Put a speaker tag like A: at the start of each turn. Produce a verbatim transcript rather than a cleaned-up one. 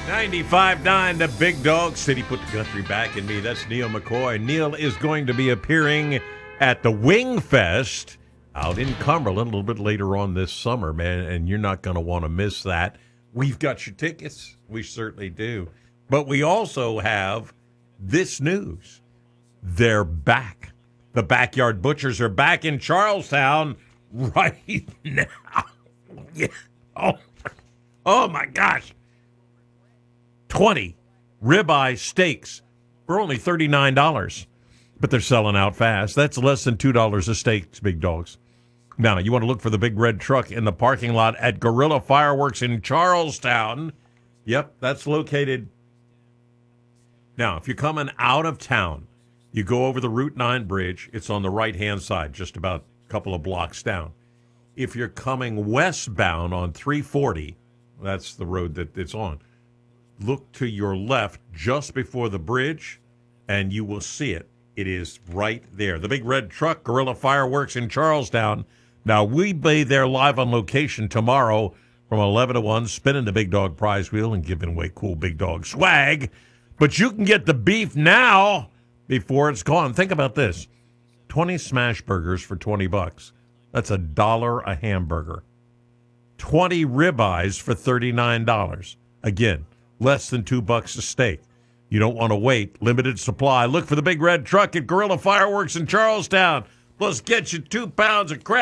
A: ninety-five point nine, the Big Dog City put the country back in me. That's Neil McCoy. Neil is going to be appearing at the Wing Fest out in Cumberland a little bit later on this summer, man, and you're not going to want to miss that. We've got your tickets. We certainly do. But we also have this news. They're back. The Backyard Butchers are back in Charlestown right now. Yeah. Oh, oh my gosh. twenty ribeye steaks for only thirty-nine dollars. But they're selling out fast. That's less than two dollars a steak, Big Dogs. Now, you want to look for the big red truck in the parking lot at Gorilla Fireworks in Charlestown. Yep, that's located. Now, if you're coming out of town, you go over the Route nine bridge. It's on the right-hand side, just about a couple of blocks down. If you're coming westbound on three forty, that's the road that it's on, look to your left just before the bridge, and you will see it. It is right there. The big red truck, Gorilla Fireworks in Charlestown. Now, we be there live on location tomorrow from eleven to one, spinning the Big Dog prize wheel and giving away cool Big Dog swag. But you can get the beef now before it's gone. Think about this. twenty smash burgers for twenty bucks. That's a dollar a hamburger. twenty ribeyes for thirty-nine dollars. Again, less than two bucks a steak. You don't want to wait. Limited supply. Look for the big red truck at Gorilla Fireworks in Charlestown. Plus, get you two pounds of crab.